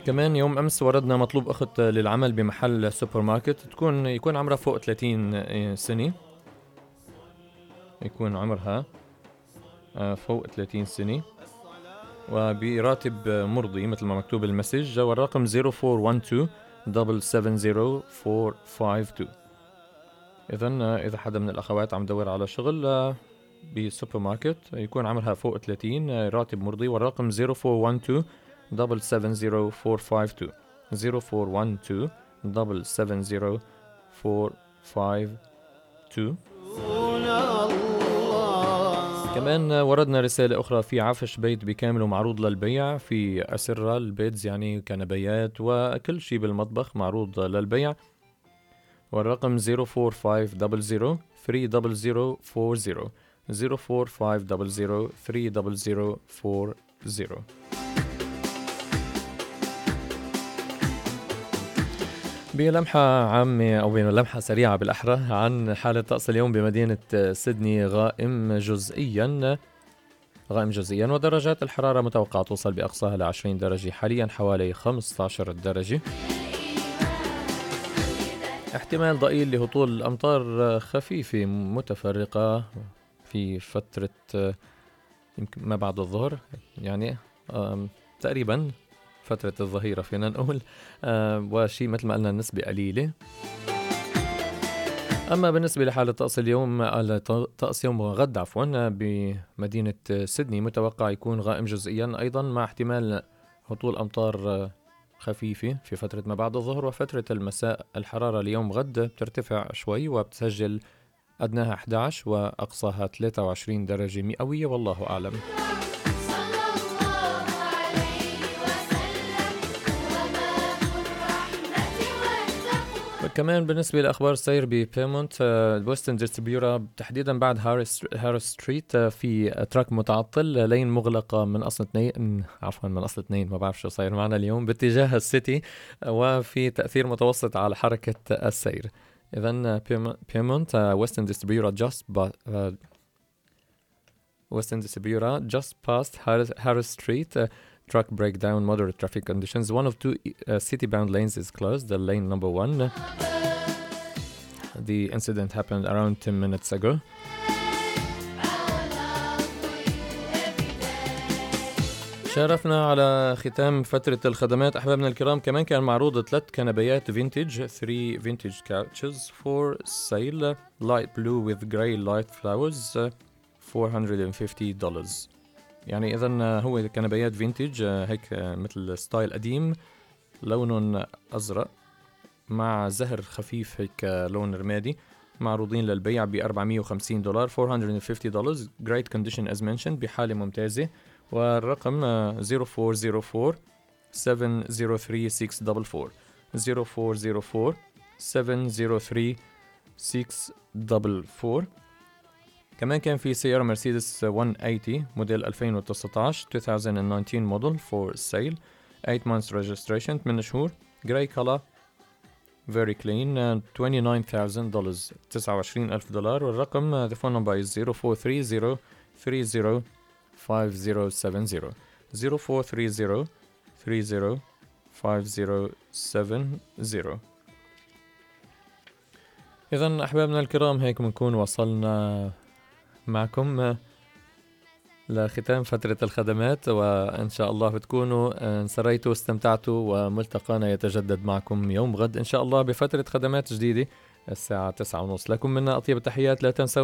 كمان يوم أمس وردنا مطلوب أخت للعمل بمحل سوبر ماركت يكون عمرها فوق 30 سنة. يكون عمرها فوق 30 سنة وبراتب مرضي مثل ما مكتوب المسج، والرقم 0412 770 452. إذا حدا من الأخوات عم دور على شغل بسوبر ماركت يكون عمرها فوق 30، راتب مرضي، والرقم 0412 770 452 0412 770 452. كمان وردنا رسالة أخرى في عفش بيت بكامل ومعروض للبيع، في أسرة البيتز يعني كنبيات وكل شيء بالمطبخ معروض للبيع، والرقم 04500 30040 04500 30040. بلمحة عامة أو بلمحة سريعة بالأحرى عن حالة طقس اليوم بمدينة سيدني، غائم جزئيا ودرجات الحرارة متوقعة توصل بأقصاها ل 20 درجة، حاليا حوالي 15 درجة. احتمال ضئيل لهطول أمطار خفيفة متفرقة في فترة يمكن ما بعد الظهر، يعني تقريبا فترة الظهيرة فينا نقول، وشي مثل ما قلنا النسبة قليلة. أما بالنسبة لحالة طقس اليوم، طقس يوم غد بمدينة سيدني متوقع يكون غائم جزئيا أيضا، مع احتمال هطول أمطار خفيفة في فترة ما بعد الظهر وفترة المساء. الحرارة اليوم غد بترتفع شوي وبتسجل أدناها 11 وأقصاها 23 درجة مئوية، والله أعلم. كمان بالنسبة لأخبار السير ببيمونت، الويسترن ديستريبيورا تحديدا بعد هارس ستريت في تراك متعطل، لين مغلقة من أصل 2 ما بعرف شو صاير معنا اليوم باتجاه السيتي، وفي تأثير متوسط على حركة السير. إذن بيمونت ويسترن ديستريبيورا just past Harris Street, truck breakdown, moderate traffic conditions. One of two city-bound lanes is closed, the lane number 1. The incident happened around 10 minutes ago. شارفنا على ختام فترة الخدمات أحبابنا الكرام. كمان كان معروض 3 كنبيات فينتج، 3 vintage couches for sale, light blue with grey light flowers, $450. يعني إذن هو كنبيات فينتج هيك مثل ستايل قديم، لون أزرق مع زهر خفيف هيك لون رمادي، معروضين للبيع $450 $450. great condition as mentioned، بحالة ممتازة. والرقم 0404 703 644 0404 703 644. كمان كان في سيارة مرسيدس 180 موديل 2019 موديل for sale, 8 months registration، 8 شهور، gray color, very clean, $29,000 $29,000. والرقم the phone number is 0430 30 5070 0430 30 5070. إذن أحبابنا الكرام هيك بنكون وصلنا معكم لختام فترة الخدمات، وإن شاء الله بتكونوا انسريتوا واستمتعتوا، وملتقانا يتجدد معكم يوم غد إن شاء الله بفترة خدمات جديدة الساعة 9:30. لكم منا أطيب التحيات، لا تنسوا